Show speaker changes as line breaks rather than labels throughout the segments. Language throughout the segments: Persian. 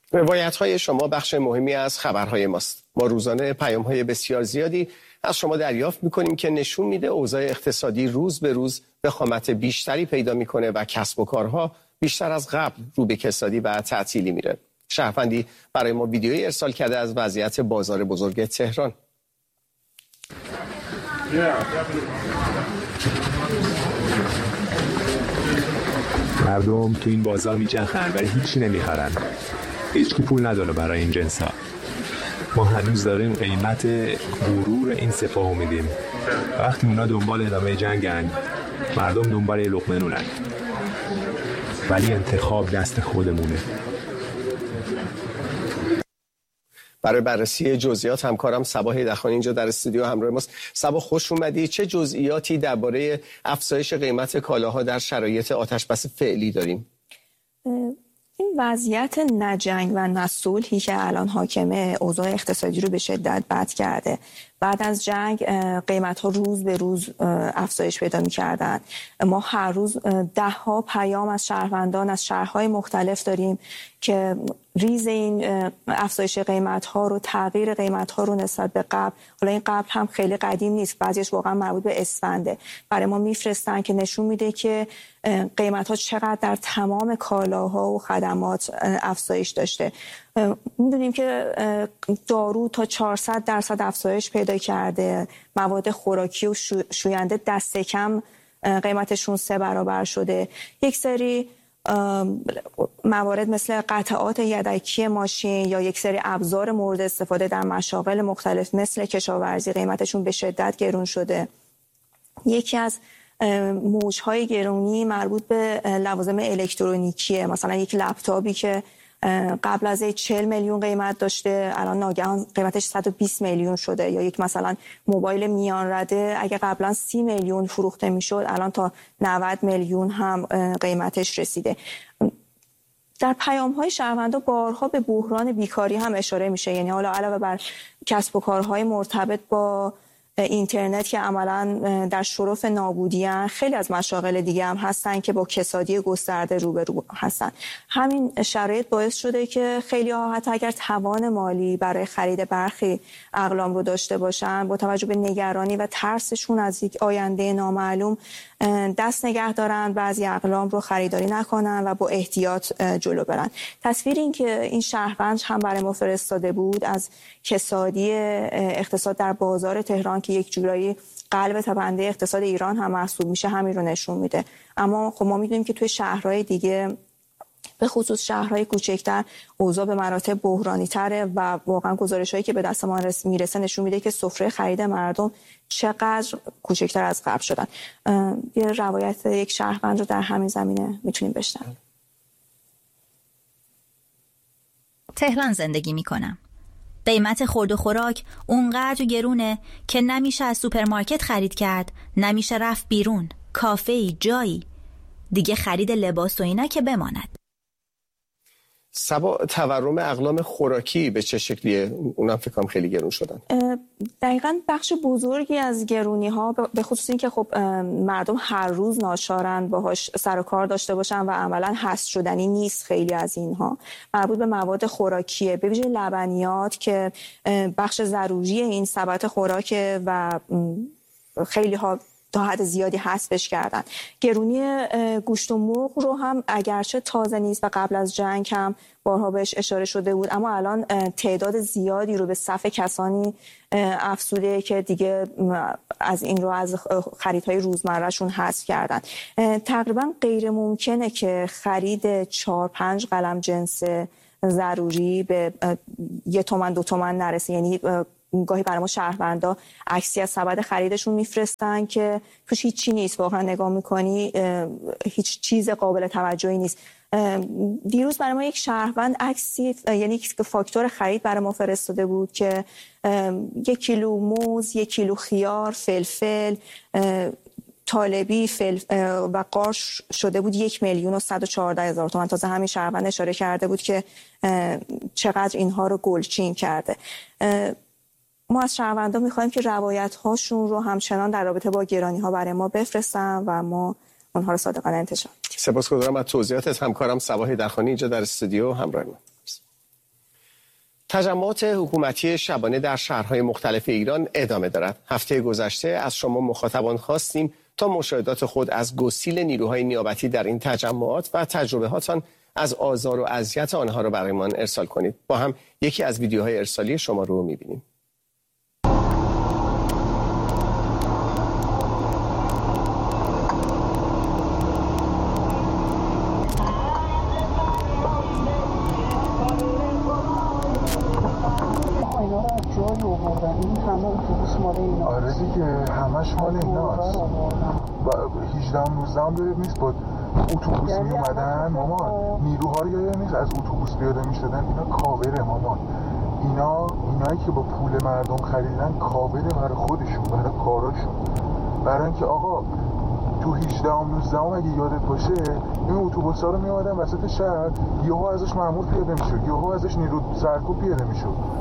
روایت‌های شما بخش مهمی از خبرهای ماست. ما روزانه پیام‌های بسیار زیادی از شما دریافت می‌کنیم که نشون میده اوضاع اقتصادی روز به روز وخامت بیشتری پیدا می‌کنه و کسب و کارها بیشتر از قبل رو به کسادی و تعطیلی میره. شهروندی برای ما ویدیویی ارسال کرده از وضعیت بازار بزرگ تهران.
مردم تو این بازار میچرخن ولی هیچی نمیخرن. هیچ کی پول نداره برای این جنسا. ما هنوز داریم قیمت غرور این سپاهو میدیم. وقتی اونا دنبال ادامه جنگن، مردم دنبال لقمه نونن. ولی انتخاب دست خودمونه.
برای بررسی جزئیات همکارم صبا هیدرخانی اینجا در استودیو همراه ماست. صبا خوش اومدی. چه جزئیاتی درباره افزایش قیمت کالاها در شرایط آتش‌بس فعلی داریم؟
این وضعیت نه جنگ و نه صلحی که الان حاکمه اوضاع اقتصادی رو به شدت بد کرده. بعد از جنگ قیمت ها روز به روز افزایش پیدا می‌کردن. ما هر روز ده ها پیام از شهروندان از شهرهای مختلف داریم که ریز این افزایش قیمت ها رو، تغییر قیمت ها رو نسبت به قبل، حالا این قبل هم خیلی قدیم نیست، بعضیش واقعا مربوط به اسفنده، برای ما میفرستن که نشون میده که قیمت ها چقدر در تمام کالاها و خدمات افزایش داشته. میدونیم که دارو تا 400% افزایش پیدا کرده، مواد خوراکی و شوینده دست کم قیمتشون 3 برابر شده. یک سری موارد مثل قطعات یدکی ماشین یا یک سری ابزار مورد استفاده در مشاغل مختلف مثل کشاورزی قیمتشون به شدت گرون شده. یکی از موجهای گرونی مربوط به لوازم الکترونیکیه. مثلا یک لپتاپی که قبل از 40 میلیون قیمت داشته الان ناگهان قیمتش 120 میلیون شده، یا یک مثلا موبایل میان رده اگه قبلا 30 میلیون فروخته میشد الان تا 90 میلیون هم قیمتش رسیده. در پیام‌های شهروندا بارها به بحران بیکاری هم اشاره میشه، یعنی حالا علاوه بر کسب و کارهای مرتبط با اینترنت که عملاً در شرف نابودی‌اند، خیلی از مشاغل دیگه هم هستن که با کسادی گسترده روبرو هستن. همین شرایط باعث شده که خیلی‌ها حتی اگر توان مالی برای خرید برخی اقلام رو داشته باشن، با توجه به نگرانی و ترسشون از یک آینده نامعلوم دست نگه دارن، بعضی اقلام رو خریداری نکنن و با احتیاط جلو برن. تصویر این که این شهروند هم برای ما فرستاده بود از کسادی اقتصاد در بازار تهران که یک جورایی قلب تپنده اقتصاد ایران هم محسوب میشه همین رو نشون میده. اما خب ما میدونیم که توی شهرهای دیگه به خصوص شهرهای کوچکتر اوضاع به مراتب بحرانی تره و واقعا گزارش‌هایی که به دست ما میرسه نشون میده که سفره خرید مردم چقدر کوچکتر از قبل شدن. یه روایت یک شهروند رو در همین زمینه میتونیم بشنویم.
تهران زندگی میکنم. قیمت خورد و خوراک اونقدر گرونه که نمیشه از سوپرمارکت خرید کرد، نمیشه رفت بیرون، کافه‌ای، جایی. دیگه خرید لباس و اینا که بماند.
صبا تورم اقلام خوراکی به چه شکلیه؟ اونم فکر کنم خیلی گرون شدن.
دقیقاً بخش بزرگی از گرونی ها به خصوص این که خب مردم هر روز ناچارن باهاش سر و کار داشته باشن و عملاً حذف شدنی نیست. خیلی از اینها مربوط به مواد خوراکیه، به ویژه لبنیات که بخش ضروری این سبد خوراکه و خیلی ها تا حد زیادی حذفش کردن. گرونی گوشت و مرغ رو هم اگرچه تازه نیست و قبل از جنگ هم بارها بهش اشاره شده بود، اما الان تعداد زیادی رو به صف کسانی افزوده که دیگه از این رو از خریدهای روزمرهشون حذف کردن. تقریبا غیر ممکنه که خرید 4-5 قلم جنس ضروری به 1 تومن 2 تومن نرسه. یعنی گاهی برای ما شهروندا عکسی از سبد خریدشون میفرستن که توش هیچی نیست، واقعا نگاه میکنی هیچ چیز قابل توجهی نیست. دیروز برای ما یک شهروند عکسی، یعنی یک فاکتور خرید برای ما فرستاده بود که 1 کیلو موز، 1 کیلو خیار، فلفل طالبی و قارچ شده بود 1,114,000 تومان. تازه همین شهروند اشاره کرده بود که چقدر اینها رو گلچین کرده. ما از شهروندان میخوایم که روایت هاشون رو همچنان در رابطه با گرانی ها برای ما بفرستن و ما اونها رو صادقانه انتشار.
سپاسگزارم از توضیحاتت. همکارم صبا هیدرخانی اینجا در استودیو همراه ما. تجمعات حکومتی شبانه در شهرهای مختلف ایران ادامه دارد. هفته گذشته از شما مخاطبان خواستیم تا مشاهدات خود از گسیل نیروهای نیابتی در این تجمعات و تجربه‌هاتان از آزار و اذیت آنها را برایمان ارسال کنید. با هم یکی از ویدیوهای ارسالی شما رو می‌بینیم.
آره دیگه همش مال ایناست. 18-19 داره نیست با اتوبوس می اومدن مامان، نیروها رو یاد نیست از اتوبوس پیاده می شدن. اینا کاوره مامان، اینایی که با پول مردم خریدن کاوره برای خودشون، برای کاراشون، برای اینکه آقا تو 18-19 اگه یادت باشه این اتوبوسا رو می اومدن وسط شهر، یهو ازش مأمور پیاده میشد، یهو ازش نیرو سرکوب پیاده میشد.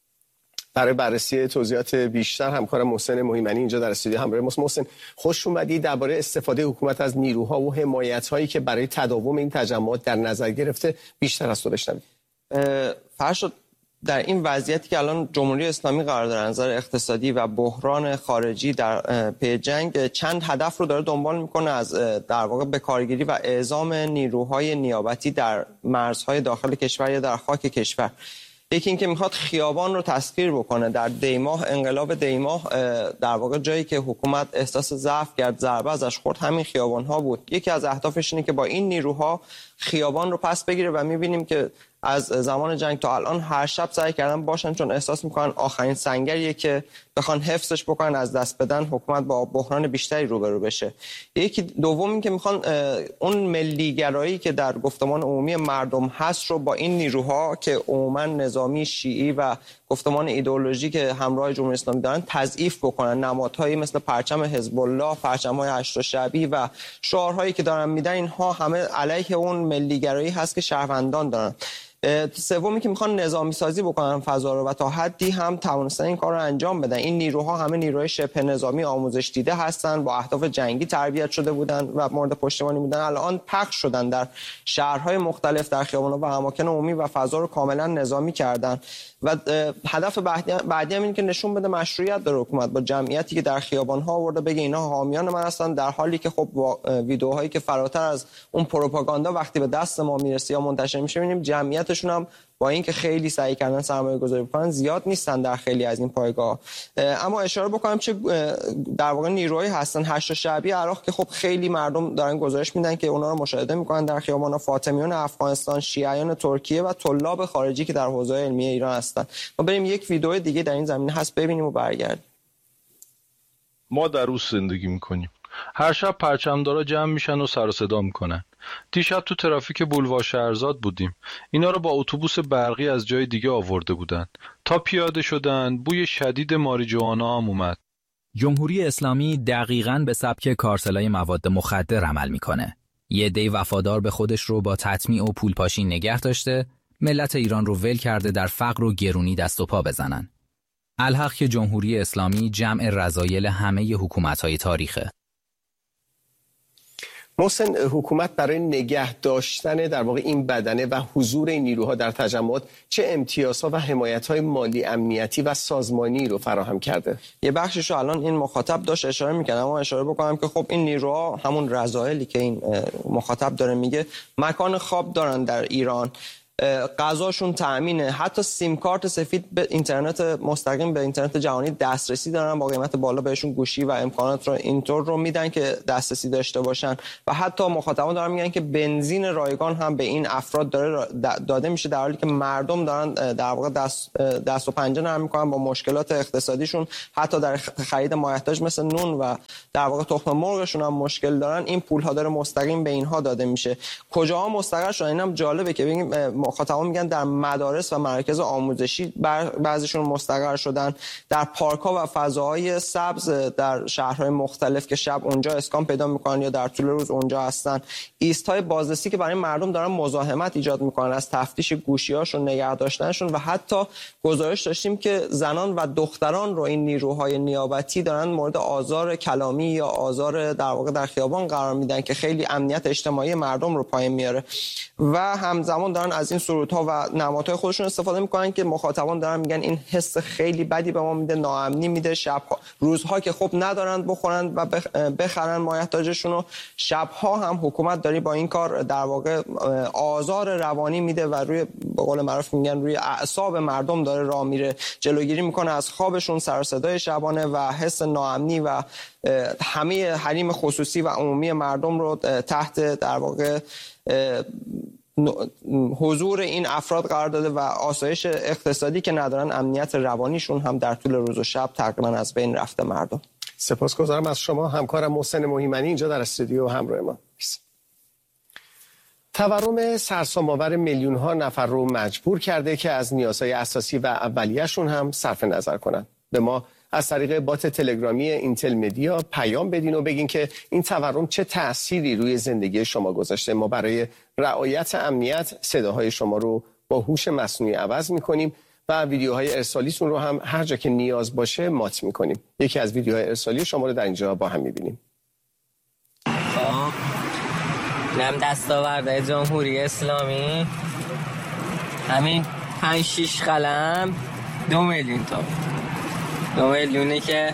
برای بررسی توضیحات بیشتر همکارم محسن مهیمنی اینجا در استودیو همراه ماست. محسن، خوش اومدی. درباره استفاده حکومت از نیروها و حمایت‌هایی که برای تداوم این تجمعات در نظر گرفته بیشتر از تو بشنویم.
فرشاد، در این وضعیتی که الان جمهوری اسلامی قرار داره نظر اقتصادی و بحران خارجی در پی جنگ، چند هدف رو داره دنبال میکنه از در واقع به کارگیری و اعزام نیروهای نیابتی در مرزهای داخل کشور یا در خاک کشور. یکی اینکه میخواد خیابان رو تسخیر بکنه. در دیماه، انقلاب دیماه، در واقع جایی که حکومت احساس ضعف کرد، ضربه ازش خورد، همین خیابان ها بود. یکی از اهدافش اینه که با این نیروها خیابان رو پس بگیره و میبینیم که از زمان جنگ تا الان هر شب سعی کردن باشن، چون احساس میکنن آخرین سنگریه که بخوان حفظش بکنن، از دست بدن، حکومت با بحران بیشتری روبرو بشه. یکی دوم این که میخوان اون ملیگرایی که در گفتمان عمومی مردم هست رو با این نیروها که عموما نظامی شیعی و گفتمان ایدئولوژی که همراه جمهوری اسلامی دارن تضعیف بکنن. نمادهایی مثل پرچم حزب الله، پرچم‌های هشت شعبی و شعارهایی که دارن میدن، اینها همه علیه اون ملیگرایی هست که شهروندان دارن. سومی که میخوان نظامی سازی بکنن فضا رو و تا حدی هم توانستن این کار رو انجام بدن. این نیروها همه نیروهای شبه نظامی آموزش دیده هستن، با اهداف جنگی تربیت شده بودن و مورد پشتیبانی بودن. الان پخش شدن در شهرهای مختلف، در خیابان‌ها و اماکن عمومی و فضا رو کاملا نظامی کردن. و هدف بعدی هم این که نشون بده مشروعیت داره حکومت با جمعیتی که در خیابان‌ها آورده، بگه اینا حامیان من هستن، در حالی که خب با ویدیوهایی که فراتر از اون پروپاگاندا وقتی به دست ما میرسه یا منتشر میشه، می‌بینیم جمعیتشون هم با اینکه خیلی سعی کردن سرمایه‌گذاری بکنن زیاد نیستن در خیلی از این پایگاه. اما اشاره بکنم چه در واقع نیروهایی هستن. هشت شعبی عراق که خب خیلی مردم دارن گزارش میدن که اونا رو مشاهده میکنن در خیابان‌ها، فاطمیون افغانستان، شیعیان ترکیه و طلاب خارجی که در حوزه علمی ایران هستن. ما بریم یک ویدیو دیگه در این زمینه هست ببینیم و برگردیم.
ما در روز زندگی میکنیم. هر شب پرچمدارا جمع میشن و سر و صدا میکنن. دیشب تو ترافیک بولوار شهرزاد بودیم. اینا رو با اتوبوس برقی از جای دیگه آورده بودن. تا پیاده شدن بوی شدید ماریجوانا هم اومد.
جمهوری اسلامی دقیقاً به سبک کارتلای مواد مخدر عمل میکنه. یه عده وفادار به خودش رو با تطمیع و پولپاشی نگه داشته، ملت ایران رو ول کرده در فقر و گرونی دست و پا بزنن. الحق که جمهوری اسلامی جمع رذایل همه حکومت‌های تاریخه.
محسن، حکومت برای نگه داشتن در واقع این بدنه و حضور این نیروها در تجمعات چه امتیازها و حمایت‌های مالی، امنیتی و سازمانی رو فراهم کرده؟
یه بخشش رو الان این مخاطب داشت اشاره می‌کنه، اما اشاره بکنم که خب این نیروها همون رذایلی که این مخاطب داره میگه، مکان خواب دارن در ایران، غذاشون تأمینه، حتی سیم کارت سفید به اینترنت مستقیم، به اینترنت جهانی دسترسی دارن، با قیمت بالا بهشون گوشی و امکانات رو اینطور رو میدن که دسترسی داشته باشن. و حتی مخاطبان دارن میگن که بنزین رایگان هم به این افراد داره داده میشه، در حالی که مردم دارن در واقع دست و پنجه نرم میکنن با مشکلات اقتصادیشون، حتی در خرید مایحتاج مثل نون و در واقع تخم مرغشون هم مشکل دارن. این پول ها داره مستقیم به اینها داده میشه. کجاها مستقر شدن؟ اینم جالبه که ببینیم مخاطبان میگن در مدارس و مراکز آموزشی بعضیشون مستقر شدن، در پارک ها و فضاهای سبز در شهرهای مختلف که شب اونجا اسکان پیدا میکنن یا در طول روز اونجا هستن. ایست‌های بازرسی که برای مردم دارن مزاحمت ایجاد میکنن، از تفتیش گوشی‌هاشون، نگه داشتنشون. و حتی گزارش داشتیم که زنان و دختران رو این نیروهای نیابتی دارن مورد آزار کلامی یا آزار در واقع در خیابان قرار میدن که خیلی امنیت اجتماعی مردم رو پایین میاره. و همزمان دارن از این سرودها و نمادهای خودشون استفاده میکنن که مخاطبان دارن میگن این حس خیلی بدی به ما میده، ناامنی میده. شبها روزها که خب ندارن بخورن و بخرن مایحتاجشون رو، شبها هم حکومت داری با این کار در واقع آزار روانی میده و روی به قول معروف میگن روی اعصاب مردم داره راه میره، جلوگیری میکنه از خوابشون، سر و صدای شبانه و حس ناامنی و همه حریم خصوصی و عمومی مردم رو تحت در واقع حضور این افراد قرار داده و آسایش اقتصادی که ندارن، امنیت روانیشون هم در طول روز و شب تقریبا از بین رفته مردم.
سپاسگزارم از شما. همکارم محسن مهیمنی اینجا در استودیو همراه ما. تورم سرسام‌آور میلیون‌ها نفر رو مجبور کرده که از نیازهای اساسی و اولیه‌شون هم صرف نظر کنن. به ما از طریق بات تلگرامی اینتل مدیا پیام بدین و بگین که این تورم چه تأثیری روی زندگی شما گذاشته. ما برای رعایت امنیت صداهای شما رو با هوش مصنوعی عوض می‌کنیم و ویدیوهای ارسالیتون رو هم هر جا که نیاز باشه مات می‌کنیم. یکی از ویدیوهای ارسالی شما رو در اینجا با هم می‌بینیم.
نم دستاورد جمهوری اسلامی همین 5-6 قلم 2 میلیون تا 2 میلیونه که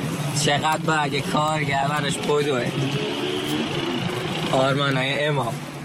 چقدر باید کارگر براش بدوه. آرمانای امام